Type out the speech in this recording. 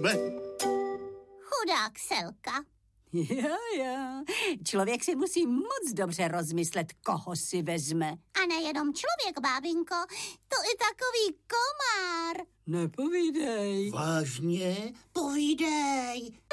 vezme. Chudák Selka. Jo. Člověk si musí moc dobře rozmyslet, koho si vezme. A nejenom člověk, bábinko, to i takový komár. Nepovídej. Vážně? Povídej.